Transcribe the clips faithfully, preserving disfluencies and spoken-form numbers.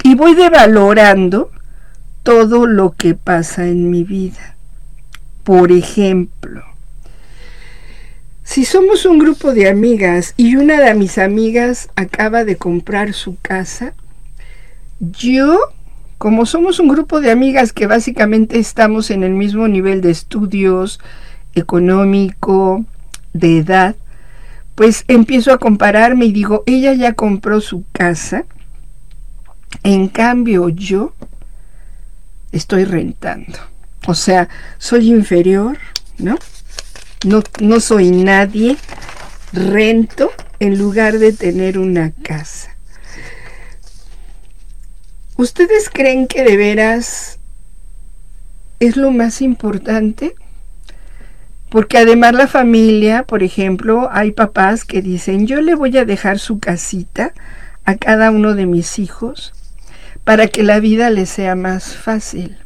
y voy devalorando todo lo que pasa en mi vida. Por ejemplo, si somos un grupo de amigas y una de mis amigas acaba de comprar su casa, yo, como somos un grupo de amigas que básicamente estamos en el mismo nivel de estudios, económico, de edad, pues empiezo a compararme y digo, ella ya compró su casa, en cambio yo estoy rentando. O sea, soy inferior, ¿no? No, no soy nadie, rento en lugar de tener una casa. ¿Ustedes creen que de veras es lo más importante? Porque además la familia, por ejemplo, hay papás que dicen, yo le voy a dejar su casita a cada uno de mis hijos para que la vida les sea más fácil.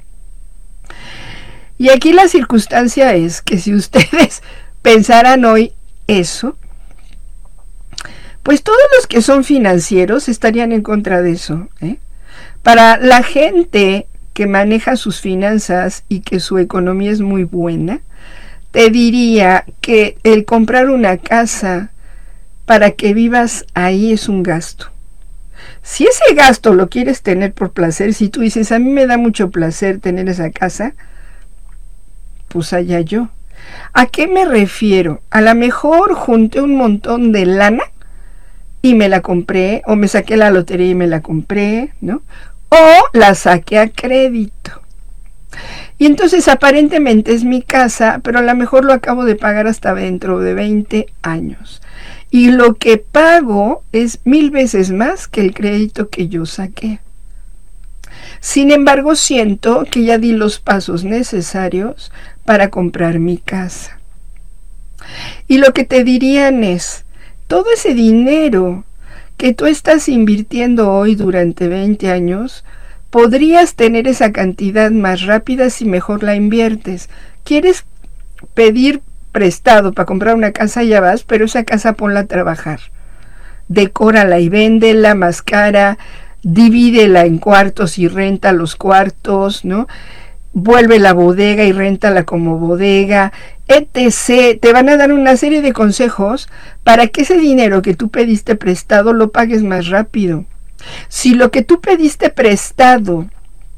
Y aquí la circunstancia es que si ustedes pensaran hoy eso, pues todos los que son financieros estarían en contra de eso, ¿eh? Para la gente que maneja sus finanzas y que su economía es muy buena, te diría que el comprar una casa para que vivas ahí es un gasto. Si ese gasto lo quieres tener por placer, si tú dices, a mí me da mucho placer tener esa casa, pues allá yo. ¿A qué me refiero? A lo mejor junté un montón de lana y me la compré, o me saqué la lotería y me la compré, ¿no? O la saqué a crédito. Y entonces aparentemente es mi casa, pero a lo mejor lo acabo de pagar hasta dentro de veinte años. Y lo que pago es mil veces más que el crédito que yo saqué. Sin embargo, siento que ya di los pasos necesarios para comprar mi casa. Y lo que te dirían es, todo ese dinero que tú estás invirtiendo hoy durante veinte años, podrías tener esa cantidad más rápida si mejor la inviertes. ¿Quieres pedir prestado para comprar una casa? Ya vas, pero esa casa ponla a trabajar. Decórala y véndela más cara, divídela en cuartos y renta los cuartos, ¿no? Vuelve la bodega y réntala como bodega, etcétera. Te van a dar una serie de consejos para que ese dinero que tú pediste prestado lo pagues más rápido. Si lo que tú pediste prestado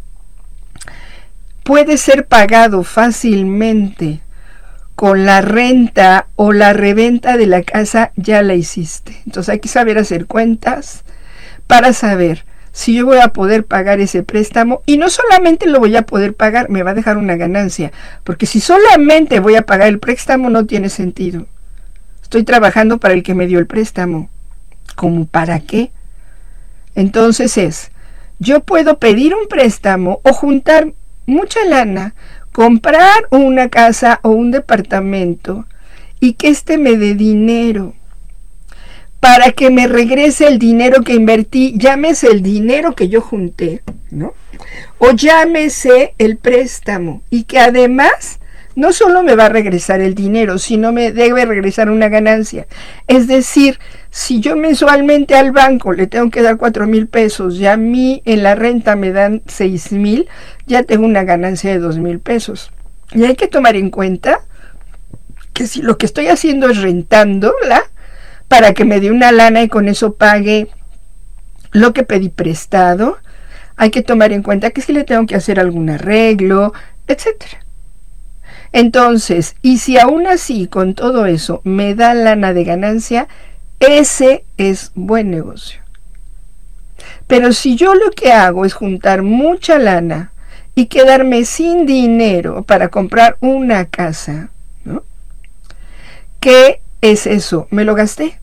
puede ser pagado fácilmente con la renta o la reventa de la casa, ya la hiciste. Entonces hay que saber hacer cuentas para saber si yo voy a poder pagar ese préstamo, y no solamente lo voy a poder pagar, me va a dejar una ganancia, porque si solamente voy a pagar el préstamo no tiene sentido. Estoy trabajando para el que me dio el préstamo. ¿Cómo para qué? Entonces es, yo puedo pedir un préstamo o juntar mucha lana, comprar una casa o un departamento y que éste me dé dinero para que me regrese el dinero que invertí, llámese el dinero que yo junté, ¿no? O llámese el préstamo, y que además no solo me va a regresar el dinero, sino me debe regresar una ganancia. Es decir, si yo mensualmente al banco le tengo que dar cuatro mil pesos y a mí en la renta me dan seis mil, ya tengo una ganancia de dos mil pesos. Y hay que tomar en cuenta que si lo que estoy haciendo es rentándola para que me dé una lana y con eso pague lo que pedí prestado, hay que tomar en cuenta que si le tengo que hacer algún arreglo, etcétera. Entonces, y si aún así con todo eso me da lana de ganancia, ese es buen negocio. Pero si yo lo que hago es juntar mucha lana y quedarme sin dinero para comprar una casa, ¿no? ¿Qué es eso? Me lo gasté.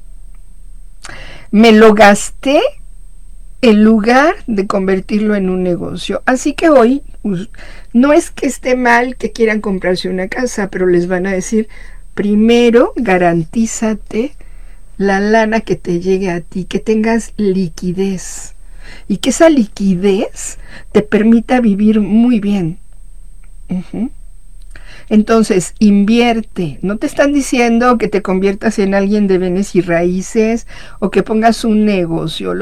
Me lo gasté en lugar de convertirlo en un negocio. Así que hoy, no es que esté mal que quieran comprarse una casa, pero les van a decir, primero garantízate la lana que te llegue a ti, que tengas liquidez y que esa liquidez te permita vivir muy bien. Uh-huh. Entonces, invierte. No te están diciendo que te conviertas en alguien de bienes y raíces o que pongas un negocio.